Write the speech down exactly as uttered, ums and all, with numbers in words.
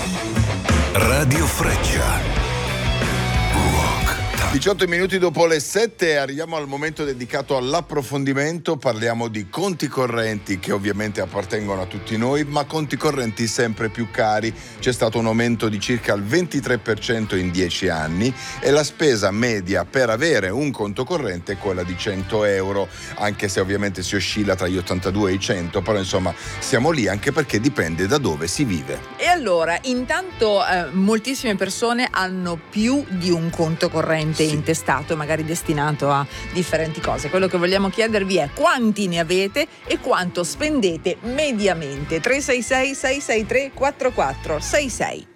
Radio Freccia. diciotto minuti dopo le sette arriviamo al momento dedicato all'approfondimento. Parliamo di conti correnti che ovviamente appartengono a tutti noi, ma conti correnti sempre più cari. C'è stato un aumento di circa il ventitré per cento in dieci anni e la spesa media per avere un conto corrente è quella di cento euro, anche se ovviamente si oscilla tra gli ottantadue e i cento, però insomma siamo lì, anche perché dipende da dove si vive. E allora, intanto eh, moltissime persone hanno più di un conto corrente intestato, magari destinato a differenti cose. Quello che vogliamo chiedervi è quanti ne avete e quanto spendete mediamente. Tre sei sei sei sei tre quattro quattro sei sei.